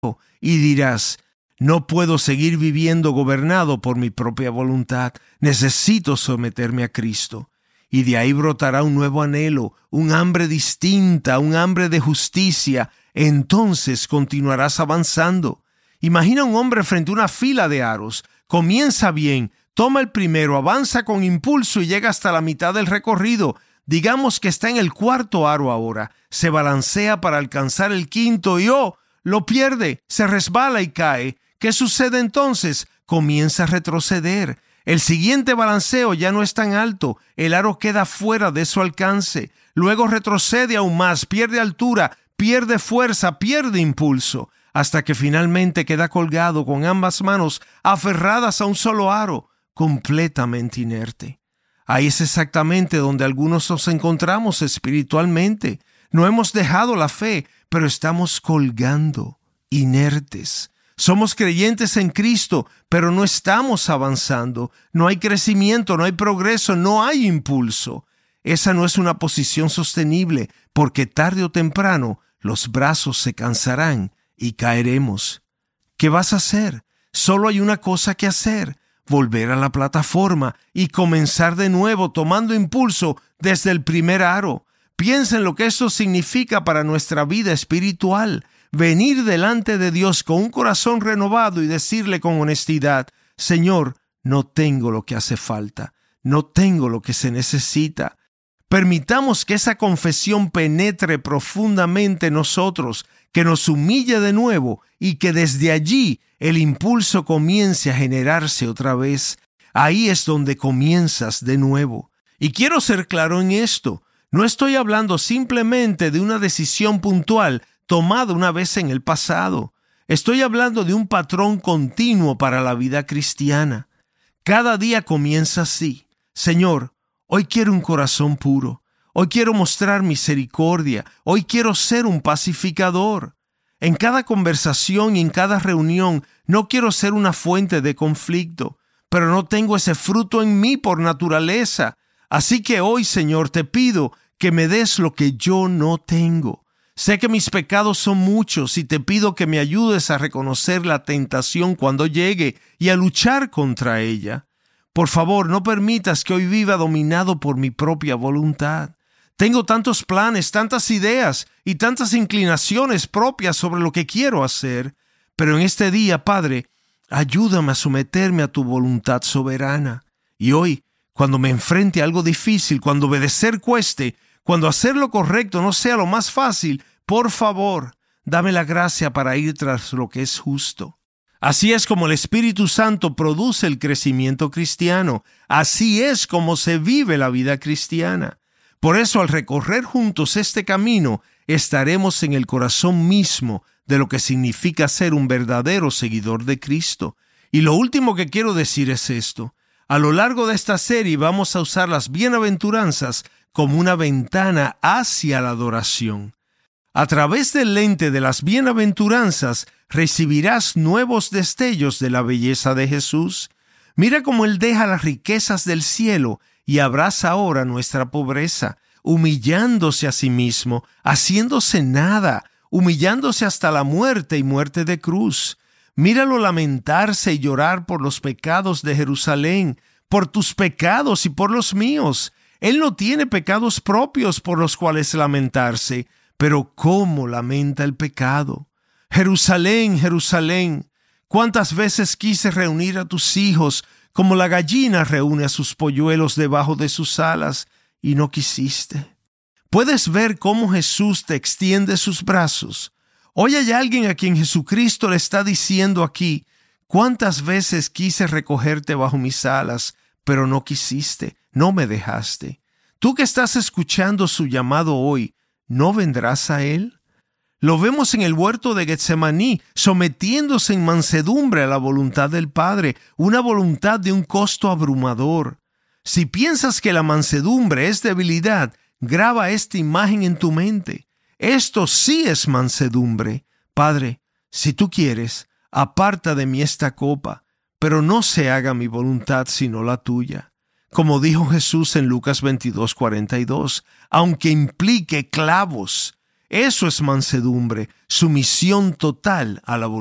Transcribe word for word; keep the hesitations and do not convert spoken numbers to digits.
y dirás: no puedo seguir viviendo gobernado por mi propia voluntad. Necesito someterme a Cristo. Y de ahí brotará un nuevo anhelo, un hambre distinta, un hambre de justicia. Entonces continuarás avanzando. Imagina un hombre frente a una fila de aros. Comienza bien, toma el primero, avanza con impulso y llega hasta la mitad del recorrido. Digamos que está en el cuarto aro ahora. Se balancea para alcanzar el quinto y ¡oh!, lo pierde, se resbala y cae. ¿Qué sucede entonces? Comienza a retroceder. El siguiente balanceo ya no es tan alto. El aro queda fuera de su alcance. Luego retrocede aún más, pierde altura, pierde fuerza, pierde impulso, hasta que finalmente queda colgado con ambas manos aferradas a un solo aro, completamente inerte. Ahí es exactamente donde algunos nos encontramos espiritualmente. No hemos dejado la fe, pero estamos colgando, inertes. Somos creyentes en Cristo, pero no estamos avanzando. No hay crecimiento, no hay progreso, no hay impulso. Esa no es una posición sostenible, porque tarde o temprano los brazos se cansarán y caeremos. ¿Qué vas a hacer? Solo hay una cosa que hacer: volver a la plataforma y comenzar de nuevo tomando impulso desde el primer aro. Piensa en lo que esto significa para nuestra vida espiritual. Venir delante de Dios con un corazón renovado y decirle con honestidad: Señor, no tengo lo que hace falta, no tengo lo que se necesita. Permitamos que esa confesión penetre profundamente en nosotros, que nos humille de nuevo y que desde allí el impulso comience a generarse otra vez. Ahí es donde comienzas de nuevo. Y quiero ser claro en esto. No estoy hablando simplemente de una decisión puntual tomada una vez en el pasado. Estoy hablando de un patrón continuo para la vida cristiana. Cada día comienza así: Señor, hoy quiero un corazón puro. Hoy quiero mostrar misericordia. Hoy quiero ser un pacificador. En cada conversación y en cada reunión no quiero ser una fuente de conflicto, pero no tengo ese fruto en mí por naturaleza. Así que hoy, Señor, te pido que me des lo que yo no tengo. Sé que mis pecados son muchos y te pido que me ayudes a reconocer la tentación cuando llegue y a luchar contra ella. Por favor, no permitas que hoy viva dominado por mi propia voluntad. Tengo tantos planes, tantas ideas y tantas inclinaciones propias sobre lo que quiero hacer, pero en este día, Padre, ayúdame a someterme a tu voluntad soberana. Y hoy, cuando me enfrente a algo difícil, cuando obedecer cueste, cuando hacer lo correcto no sea lo más fácil, por favor, dame la gracia para ir tras lo que es justo. Así es como el Espíritu Santo produce el crecimiento cristiano. Así es como se vive la vida cristiana. Por eso, al recorrer juntos este camino, estaremos en el corazón mismo de lo que significa ser un verdadero seguidor de Cristo. Y lo último que quiero decir es esto: a lo largo de esta serie vamos a usar las bienaventuranzas como una ventana hacia la adoración. A través del lente de las bienaventuranzas recibirás nuevos destellos de la belleza de Jesús. Mira cómo Él deja las riquezas del cielo y abraza ahora nuestra pobreza, humillándose a sí mismo, haciéndose nada, humillándose hasta la muerte y muerte de cruz. Míralo lamentarse y llorar por los pecados de Jerusalén, por tus pecados y por los míos. Él no tiene pecados propios por los cuales lamentarse, pero ¿cómo lamenta el pecado? Jerusalén, Jerusalén, ¿cuántas veces quise reunir a tus hijos como la gallina reúne a sus polluelos debajo de sus alas, y no quisiste? ¿Puedes ver cómo Jesús te extiende sus brazos? Hoy hay alguien a quien Jesucristo le está diciendo aquí: ¿cuántas veces quise recogerte bajo mis alas, pero no quisiste, no me dejaste? Tú que estás escuchando su llamado hoy, ¿no vendrás a Él? Lo vemos en el huerto de Getsemaní, sometiéndose en mansedumbre a la voluntad del Padre, una voluntad de un costo abrumador. Si piensas que la mansedumbre es debilidad, graba esta imagen en tu mente. Esto sí es mansedumbre. Padre, si tú quieres, aparta de mí esta copa, pero no se haga mi voluntad sino la tuya. Como dijo Jesús en Lucas veintidós cuarenta y dos, aunque implique clavos. Eso es mansedumbre, sumisión total a la voluntad